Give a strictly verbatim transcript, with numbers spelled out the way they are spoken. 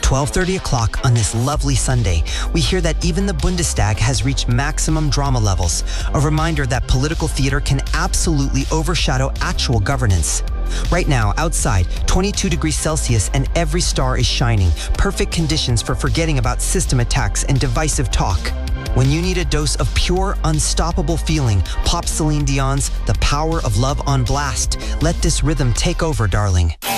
twelve thirty o'clock on this lovely Sunday, we hear that even the Bundestag has reached maximum drama levels, a reminder that political theater can absolutely overshadow actual governance. Right now, outside, twenty-two degrees Celsius and every star is shining, perfect conditions for forgetting about system attacks and divisive talk. When you need a dose of pure, unstoppable feeling, pop Celine Dion's The Power of Love on blast. Let this rhythm take over, darling.